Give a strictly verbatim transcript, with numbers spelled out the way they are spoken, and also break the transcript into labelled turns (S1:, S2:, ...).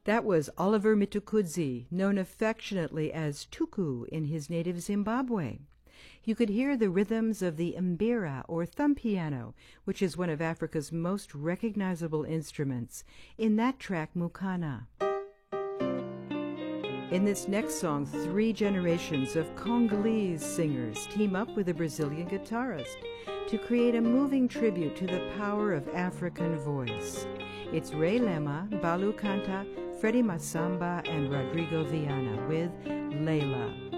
S1: That was Oliver Mtukudzi, known affectionately as Tuku in his native Zimbabwe. You could hear the rhythms of the mbira, or thumb piano, which is one of Africa's most recognizable instruments, in that track Mukana. In this next song, three generations of Congolese singers team up with a Brazilian guitarist to create a moving tribute to the power of African voice. It's Ray Lema, Balu Kanta, Freddie Masamba, and Rodrigo Viana with Layla.